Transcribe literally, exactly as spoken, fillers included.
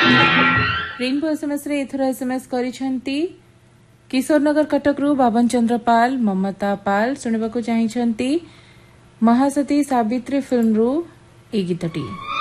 Rainbow SMS रे एथर SMS करिसेंती किशोर नगर कटक रु बाबन चंद्र पाल ममता पाल सुनिबाकू चाहिछंती महासती सावित्री फिल्म रु ए गीतटी।